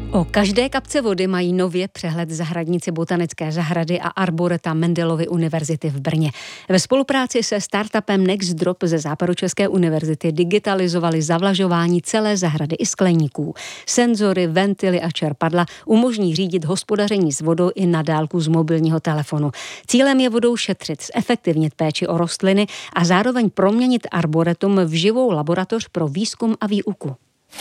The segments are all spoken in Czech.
O každé kapce vody mají nově přehled zahradníci Botanické zahrady a arboreta Mendelovy univerzity v Brně. Ve spolupráci se startupem Nextdrop ze Západočeské univerzity digitalizovali zavlažování celé zahrady i skleníků. Senzory, ventily a čerpadla umožní řídit hospodaření s vodou i na dálku z mobilního telefonu. Cílem je vodou šetřit, zefektivnit péči o rostliny a zároveň proměnit arboretum v živou laboratoř pro výzkum a výuku.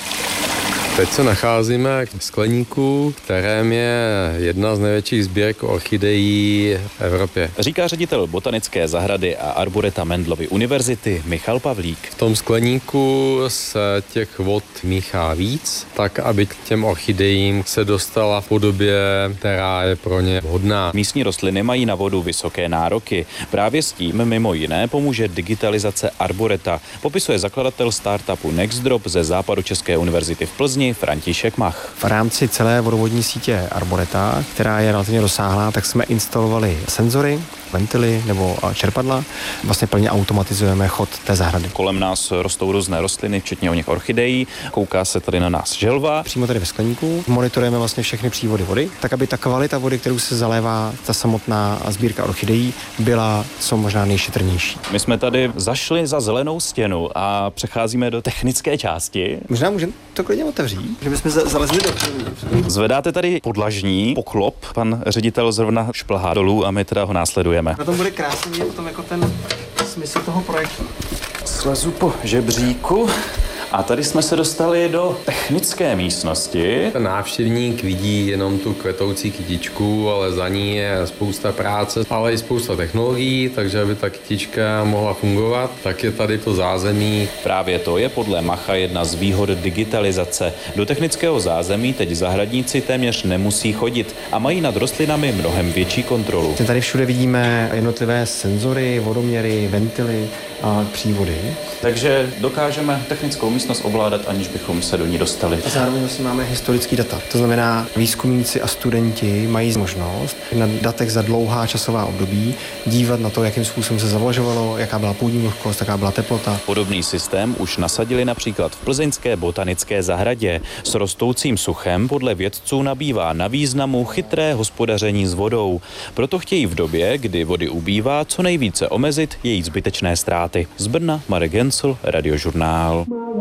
Teď se nacházíme v skleníku, kterém je jedna z největších sbírek orchidejí v Evropě. Říká ředitel Botanické zahrady a arboreta Mendelovy univerzity Michal Pavlík. V tom skleníku se těch vod míchá víc, tak aby k těm orchidejím se dostala v podobě, která je pro ně vhodná. Místní rostliny mají na vodu vysoké nároky. Právě s tím mimo jiné pomůže digitalizace arboreta, popisuje zakladatel startupu Nextdrop ze Západočeské univerzity v Plzni František Mach. V rámci celé vodovodní sítě arboreta, která je relativně rozsáhlá, tak jsme instalovali senzory, ventily nebo čerpadla. Vlastně plně automatizujeme chod té zahrady. Kolem nás rostou různé rostliny, včetně o nich orchidejí. Kouká se tady na nás želva. Přímo tady ve skleníku monitorujeme vlastně všechny přívody vody, tak aby ta kvalita vody, kterou se zalévá ta samotná sbírka orchidejí, byla co možná nejšetrnější. My jsme tady zašli za zelenou stěnu a přecházíme do technické části. Možná můžeme to klidně otevřít, že bychom zalezli do. Zvedáte tady podlažní poklop, pan ředitel zrovna šplhá dolů a my teda ho následujeme. Na tom bude krásně vidět potom jako ten smysl toho projektu. Slezu po žebříku a tady jsme se dostali do technické místnosti. Ten návštěvník vidí jenom tu kvetoucí kytičku, ale za ní je spousta práce, ale i spousta technologií, takže aby ta kytička mohla fungovat, tak je tady to zázemí. Právě to je podle Macha jedna z výhod digitalizace. Do technického zázemí teď zahradníci téměř nemusí chodit a mají nad rostlinami mnohem větší kontrolu. Tady všude vidíme jednotlivé senzory, vodoměry, ventily a přívody. Takže dokážeme technickou místnost ovládat, aniž bychom se do ní dostali. A zároveň vlastně máme historický data. To znamená, výzkumníci a studenti mají možnost na datech za dlouhá časová období dívat na to, jakým způsobem se zavlažovalo, jaká byla půdní vlhkost, jaká byla teplota. Podobný systém už nasadili například v Plzeňské botanické zahradě. S rostoucím suchem podle vědců nabývá na významu chytré hospodaření s vodou. Proto chtějí v době, kdy vody ubývá, co nejvíce omezit její zbytečné ztráty. Z Brna Marek Gencl, Radiožurnál.